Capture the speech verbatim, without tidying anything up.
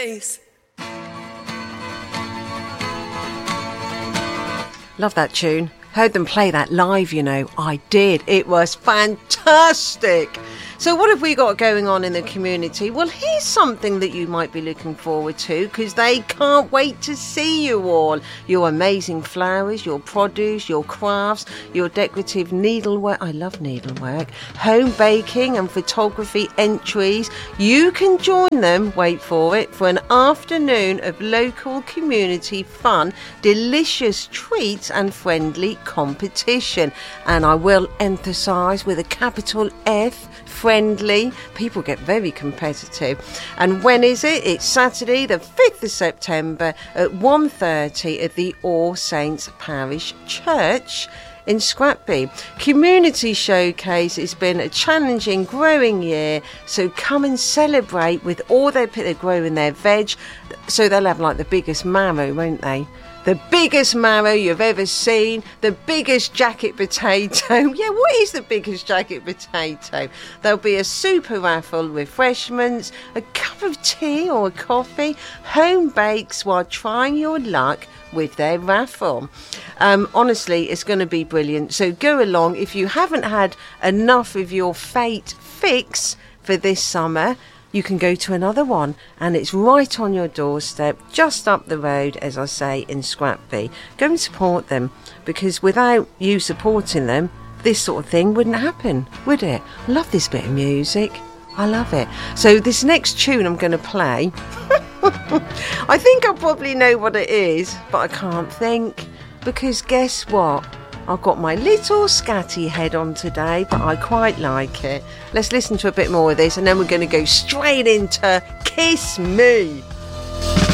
face. Love that tune. Heard them play that live, you know. I did. It was fantastic. So what have we got going on in the community? Well, here's something that you might be looking forward to, because they can't wait to see you all. Your amazing flowers, your produce, your crafts, your decorative needlework. I love needlework. Home baking and photography entries. You can join them, wait for it, for an afternoon of local community fun, delicious treats and friendly competition. And I will emphasise with a capital F, friendly. People get very competitive. And when is it? It's Saturday the fifth of September at one thirty at the All Saints Parish Church in Scrapby. Community Showcase has been a challenging, growing year, so come and celebrate with all their, they're growing their veg, so they'll have like the biggest marrow, won't they? The biggest marrow you've ever seen, the biggest jacket potato. Yeah, what is the biggest jacket potato? There'll be a super raffle, refreshments, a cup of tea or a coffee, home bakes while trying your luck with their raffle. Um, honestly, it's going to be brilliant. So go along. If you haven't had enough of your fate fix for this summer, you can go to another one, and it's right on your doorstep, just up the road, as I say, in Scrapby. Go and support them, because without you supporting them, this sort of thing wouldn't happen, would it? I love this bit of music. I love it. So this next tune I'm going to play, I think I probably know what it is, but I can't think, because guess what? I've got my little scatty head on today, but I quite like it. Let's listen to a bit more of this, and then we're going to go straight into Kiss Me.